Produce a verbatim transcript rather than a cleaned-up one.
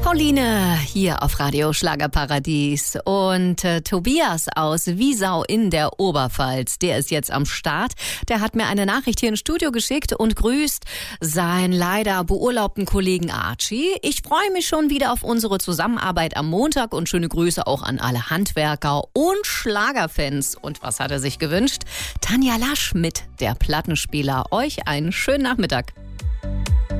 Pauline hier auf Radio Schlagerparadies und äh, Tobias aus Wiesau in der Oberpfalz, der ist jetzt am Start. Der hat mir eine Nachricht hier ins Studio geschickt und grüßt seinen leider beurlaubten Kollegen Archie. Ich freue mich schon wieder auf unsere Zusammenarbeit am Montag und schöne Grüße auch an alle Handwerker und Schlagerfans. Und was hat er sich gewünscht? Tanja Lasch mit Der Plattenspieler. Euch einen schönen Nachmittag.